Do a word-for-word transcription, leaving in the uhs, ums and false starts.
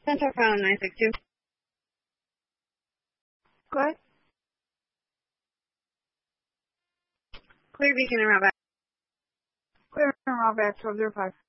Center phone nine six two. Go ahead. Clear Beacon and route back. Clear and route back twelve zero five.